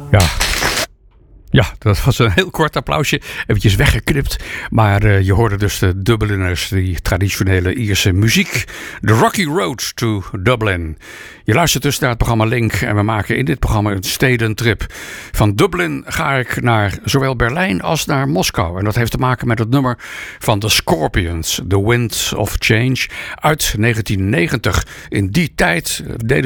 Ja. Ja, dat was een heel kort applausje. Eventjes weggeknipt. Maar je hoorde dus de Dubliners, die traditionele Ierse muziek. The Rocky Road to Dublin. Je luistert dus naar het programma Link. En we maken in dit programma een stedentrip. Van Dublin ga ik naar zowel Berlijn als naar Moskou. En dat heeft te maken met het nummer van The Scorpions. The Wind of Change uit 1990. In die tijd deden